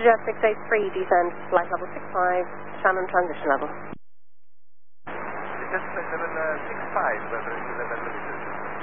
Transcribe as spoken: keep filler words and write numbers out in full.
EasyJet six eight three, descend flight level six five, Shannon transition level. EasyJet flight level uh, six five, reference to level